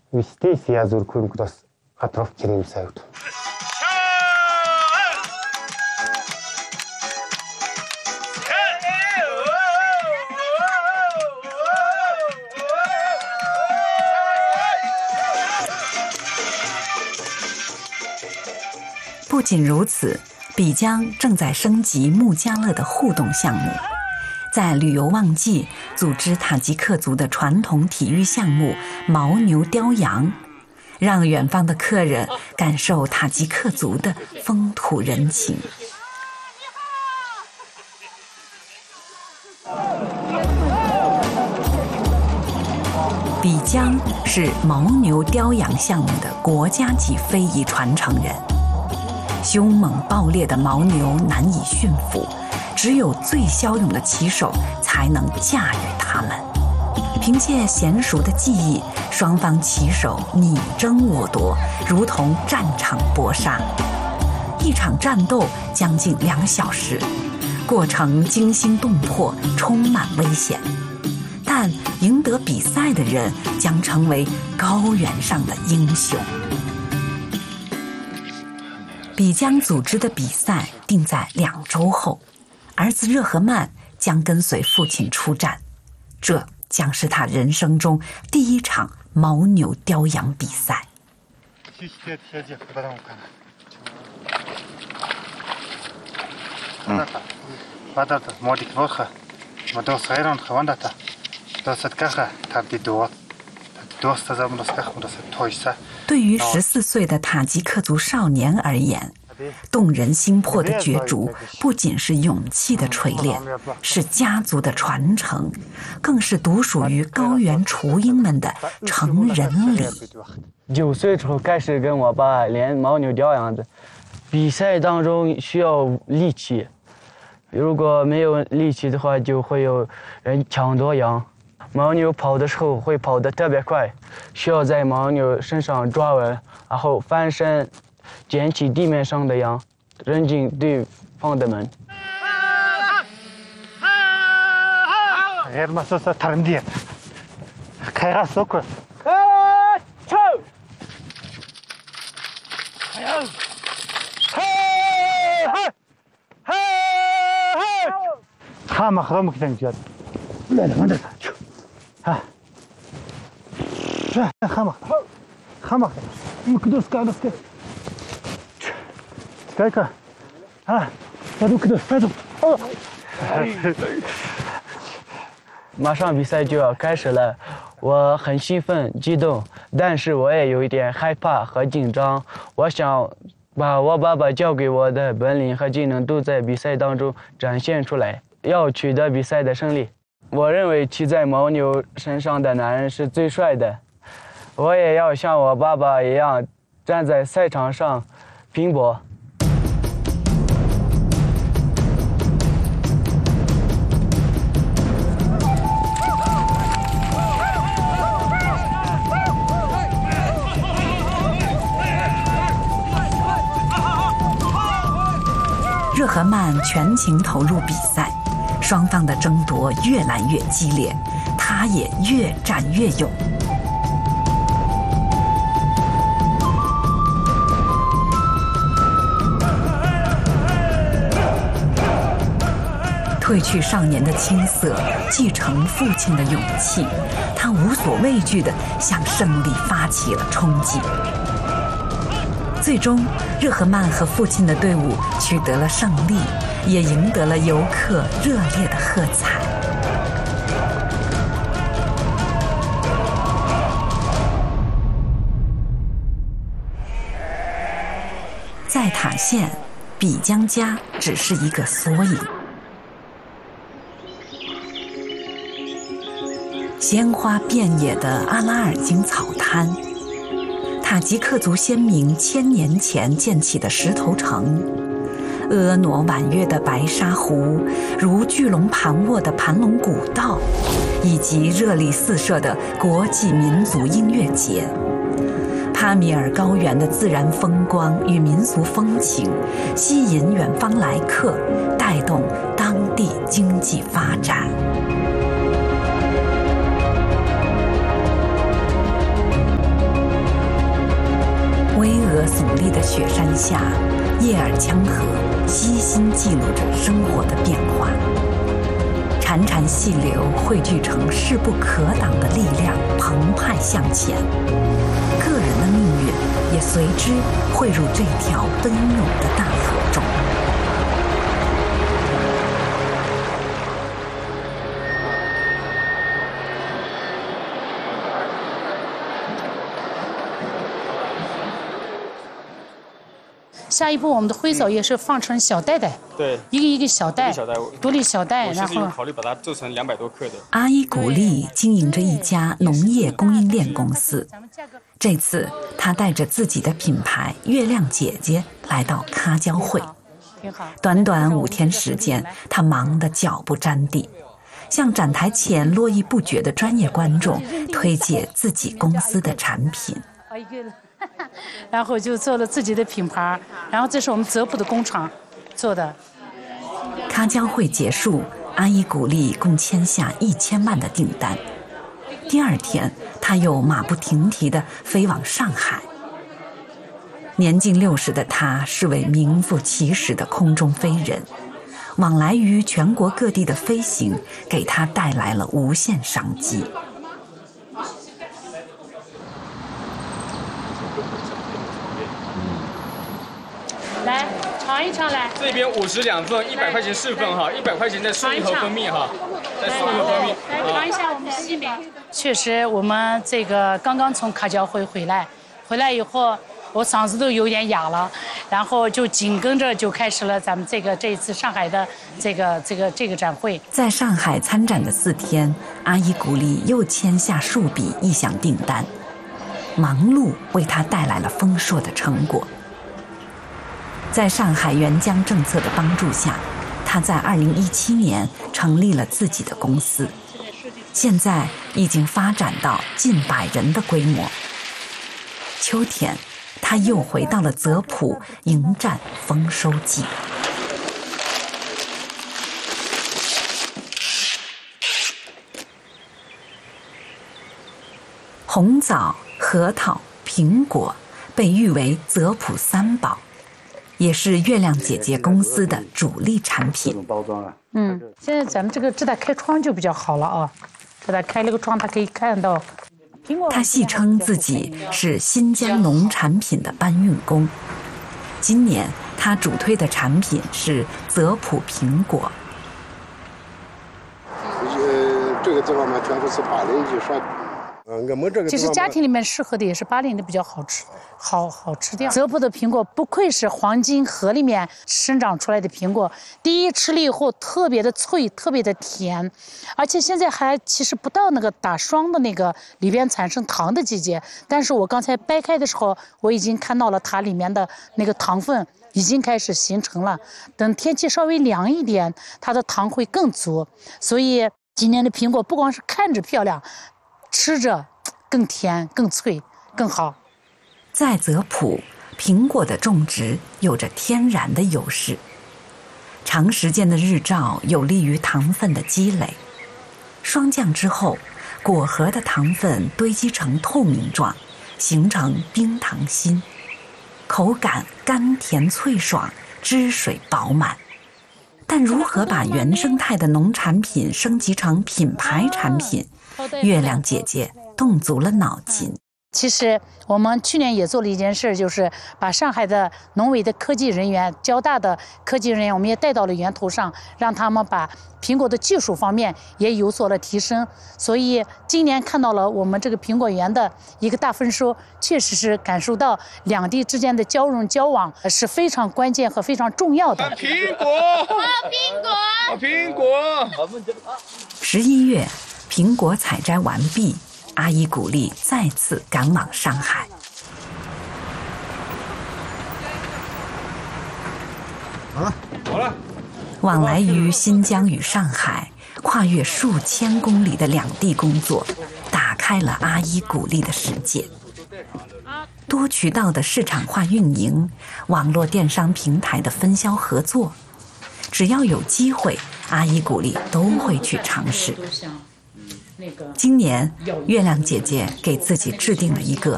Юстис я зуркумкдос атров керимсайд. 不仅如此，比江正在升级木加勒的互动项目，在旅游旺季组织塔吉克族的传统体育项目牦牛叼羊，让远方的客人感受塔吉克族的风土人情。比江是牦牛叼羊项目的国家级非遗传承人。凶猛暴烈的牦牛难以驯服，只有最骁勇的骑手才能驾驭它们。凭借娴熟的技艺，双方骑手你争我夺，如同战场搏杀。一场战斗将近2小时，过程惊心动魄，充满危险。但赢得比赛的人将成为高原上的英雄。比江组织的比赛定在2周后，儿子热合曼将跟随父亲出战，这将是他人生中第一场牦牛叼羊比赛。对于14岁的塔吉克族少年而言，动人心魄的角逐不仅是勇气的锤炼，是家族的传承，更是独属于高原雏鹰们的成人礼。 9岁时候开始跟我爸练牦牛叼羊的，比赛当中需要力气，如果没有力气的话，就会有人抢夺羊。牦牛跑的时候会跑得特别快，需要在牦牛身上抓稳，然后翻身捡起地面上的羊，扔进对方的门。马上比赛就要开始了，我很兴奋激动，但是我也有一点害怕和紧张。我想把我爸爸教给我的本领和技能都在比赛当中展现出来，要取得比赛的胜利。我认为骑在牦牛身上的男人是最帅的，我也要像我爸爸一样站在赛场上拼搏。 热合曼全情投入比赛，双方的争夺越来越激烈，他也越战越勇。褪去少年的青涩，继承父亲的勇气，他无所畏惧地向胜利发起了冲击。最终，热合曼和父亲的队伍取得了胜利，也赢得了游客热烈的喝彩。在塔县，比江家只是一个缩影。鲜花遍野的阿拉尔金草滩，塔吉克族先民1000年前建起的石头城，婀娜婉约的白沙湖，如巨龙盘卧的盘龙古道，以及热力四射的国际民族音乐节。帕米尔高原的自然风光与民俗风情，吸引远方来客，带动当地经济发展。 阁耸立的雪山下，叶尔羌河悉心记录着生活的变化。潺潺细流汇聚成势不可挡的力量，澎湃向前。个人的命运也随之汇入这条奔涌的大河中。 下一步，我们的灰枣也是放成小袋袋， 对， 一个一个小袋，独立小袋，然后考虑把它做成200多克的。 阿依古丽经营着一家农业供应链公司，这次他带着自己的品牌“月亮姐姐”来到喀交会。短短5天时间，他忙得脚不沾地，向展台前络绎不绝的专业观众推介自己公司的产品。 然后就做了自己的品牌，然后这是我们泽普的工厂做的。 喀交会结束，阿依古丽共签下1000万的订单。第2天，他又马不停蹄地飞往上海。年近60的他是位名副其实的空中飞人，往来于全国各地的飞行给他带来了无限商机。 来尝一尝，来这边52份，100块钱4份哈，100块钱再送1盒蜂蜜哈，再送1盒蜂蜜。 来尝一下我们西梅。确实，我们这个刚刚从喀交会回来以后，我嗓子都有点哑了，然后就紧跟着就开始了咱们这一次上海的这个展会。 在上海参展的4天，阿依古丽又签下数笔意向订单，忙碌为他带来了丰硕的成果。在上海援疆政策的帮助下，他在2017年成立了自己的公司，现在已经发展到近100人的规模。秋天，他又回到了泽普迎战丰收季。红枣、核桃、苹果被誉为泽普3宝，也是月亮姐姐公司的主力产品。 包装啊， 现在咱们这打开窗就比较好了啊，这打开了个窗，它可以看到苹果。 他戏称自己是新疆农产品的搬运工。今年他主推的产品是泽普苹果。 这个地方嘛，全部是80级上。我们这个其实家庭里面适合的也是80的比较好吃，好吃掉。泽普的苹果不愧是黄金河里面生长出来的苹果，第一吃了以后特别的脆，特别的甜，而且现在还其实不到那个打霜的那个里边产生糖的季节，但是我刚才掰开的时候，我已经看到了它里面的那个糖分已经开始形成了。等天气稍微凉一点，它的糖会更足，所以今年的苹果不光是看着漂亮，吃着更甜、更脆、更好。 在泽普，苹果的种植有着天然的优势，长时间的日照有利于糖分的积累。霜降之后，果核的糖分堆积成透明状，形成冰糖心，口感甘甜脆爽，汁水饱满。但如何把原生态的农产品升级成品牌产品，月亮姐姐动足了脑筋。 其实我们去年也做了一件事，就是把上海的农委的科技人员、交大的科技人员，我们也带到了源头上，让他们把苹果的技术方面也有所了提升。所以今年看到了我们这个苹果园的一个大丰收，确实是感受到两地之间的交融交往是非常关键和非常重要的。 苹果，好苹果，好苹果。 11月，苹果采摘完毕，阿依古丽再次赶往上海。 好了。 往来于新疆与上海，跨越数千公里的两地工作，打开了阿依古丽的世界。多渠道的市场化运营，网络电商平台的分销合作，只要有机会，阿依古丽都会去尝试。今年，月亮姐姐给自己制定了一个